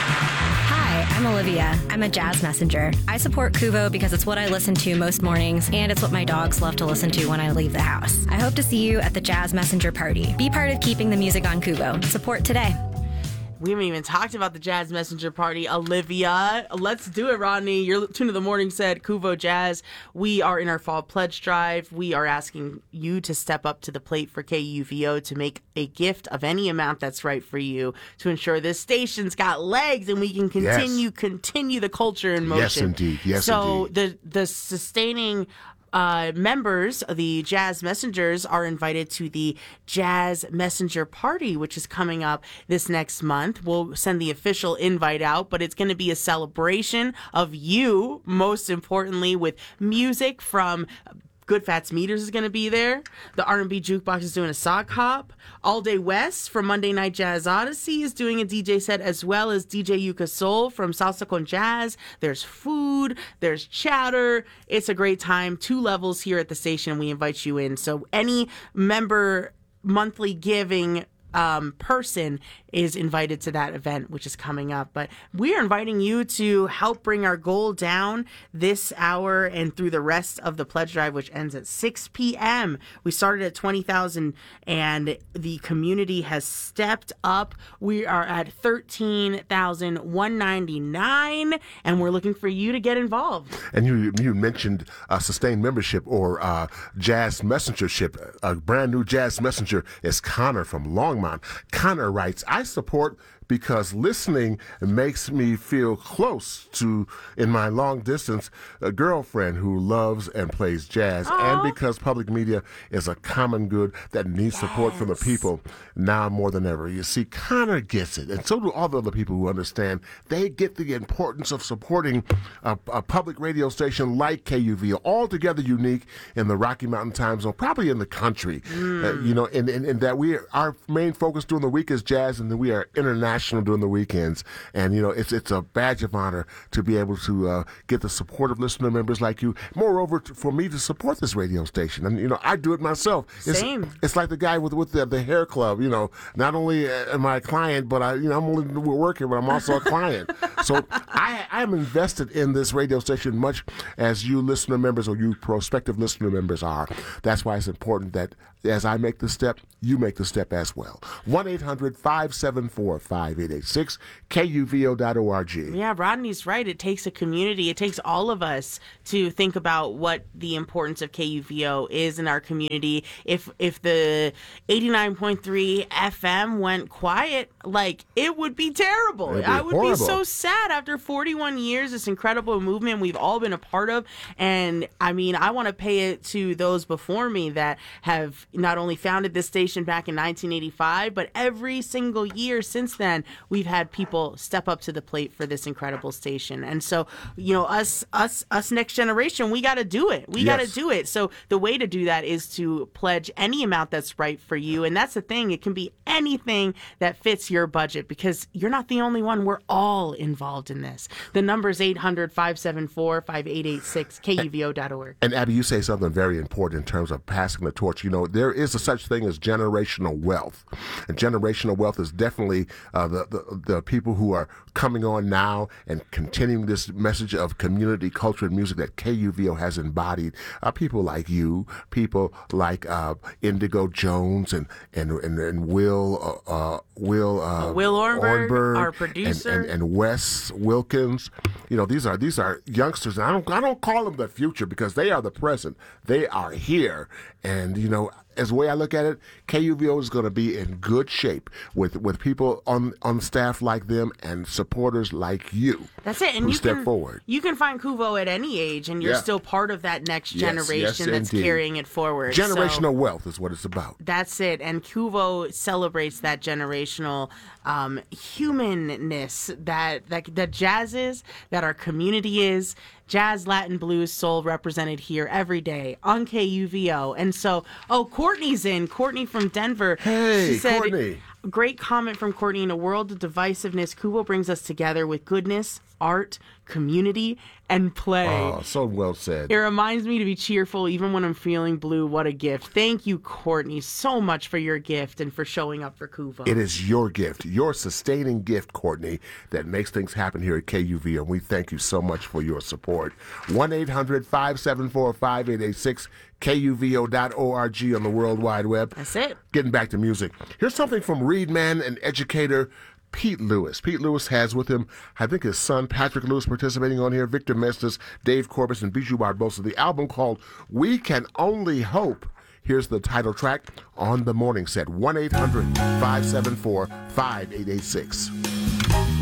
Hi, I'm Olivia. I'm a jazz messenger. I support Kuvo because it's what I listen to most mornings, and it's what my dogs love to listen to when I leave the house. I hope to see you at the Jazz Messenger Party. Be part of keeping the music on Kuvo. Support today. We haven't even talked about the Jazz Messenger Party. Olivia, let's do it, Rodney. Your tune of the morning said Kuvo Jazz. We are in our fall pledge drive. We are asking you to step up to the plate for KUVO to make a gift of any amount that's right for you to ensure this station's got legs and we can continue the culture in motion. Yes, indeed. Yes, so indeed. the sustaining members, the Jazz Messengers, are invited to the Jazz Messenger Party, which is coming up this next month. We'll send the official invite out, but it's going to be a celebration of you, most importantly, with music from Good Fats Meters is going to be there. The R&B Jukebox is doing a sock hop. All Day West from Monday Night Jazz Odyssey is doing a DJ set, as well as DJ Yuka Soul from Salsa Con Jazz. There's food. There's chatter. It's a great time. 2 levels here at the station. We invite you in. So any member monthly giving person is invited to that event, which is coming up. But we are inviting you to help bring our goal down this hour and through the rest of the pledge drive, which ends at 6 p.m. We started at 20,000 and the community has stepped up. We are at 13,199 and we're looking for you to get involved. And you mentioned sustained membership or jazz messengership. A brand new jazz messenger is Connor from Longmont. Connor writes, I support because listening makes me feel close to, in my long distance, a girlfriend who loves and plays jazz. Aww. And because public media is a common good that needs support from the people now more than ever. You see, Connor gets it, and so do all the other people who understand. They get the importance of supporting a public radio station like KUVO, altogether unique in the Rocky Mountain time zone, probably in the country. In that our main focus during the week is jazz, and then we are international during the weekends. And it's a badge of honor to be able to get the support of listener members like you. Moreover, for me to support this radio station, and I do it myself. Same. It's like the guy with the hair club. Not only am I a client, but I'm only working, but I'm also a client. So I am invested in this radio station much as you listener members or you prospective listener members are. That's why it's important that as I make the step, you make the step as well. 1-800-574-5886, KUVO.org. Yeah, Rodney's right. It takes a community. It takes all of us to think about what the importance of KUVO is in our community. If the 89.3 FM went quiet, it would be terrible. I would be so sad after 41 years, this incredible movement we've all been a part of. And I want to pay it to those before me that have not only founded this station back in 1985, but every single year since then, we've had people step up to the plate for this incredible station. And so, us next generation, we got to do it. We got to do it. So the way to do that is to pledge any amount that's right for you. And that's the thing. It can be anything that fits your budget because you're not the only one. We're all involved in this. The number is 800-574-5886, KUVO.org. And Abby, you say something very important in terms of passing the torch. There is a such thing as generational wealth. And generational wealth is definitely the people who are coming on now and continuing this message of community, culture, and music that KUVO has embodied. People like you, people like Indigo Jones and Will Ornberg, our producer, and Wes Wilkins. These are youngsters, and I don't call them the future because they are the present. They are here, and as the way I look at it, KUVO is going to be in good shape with people on staff like them and supporters like you. That's it. And who step forward. You can find Kuvo at any age, and you're still part of that next generation that's indeed. carrying it forward. Generational wealth is what it's about. That's it. And Kuvo celebrates that generational humanness that jazz is, that our community is. Jazz, Latin, blues, soul represented here every day on KUVO. And so, Courtney's in. Courtney from Denver. Hey, she said, Courtney. A great comment from Courtney. In a world of divisiveness, Kubo brings us together with goodness, art, community, and play. Oh, so well said. It reminds me to be cheerful even when I'm feeling blue. What a gift. Thank you, Courtney, so much for your gift and for showing up for Kuvo. It is your gift, your sustaining gift, Courtney, that makes things happen here at KUV, and we thank you so much for your support. 1-800-574-5886, KUVO.org on the World Wide Web. That's it. Getting back to music. Here's something from Reed man and educator Pete Lewis. Pete Lewis has with him, I think, his son Patrick Lewis participating on here, Victor Mestis, Dave Corbis, and Bijou Barbosa. The album called We Can Only Hope. Here's the title track on the morning set. 1-800-574-5886.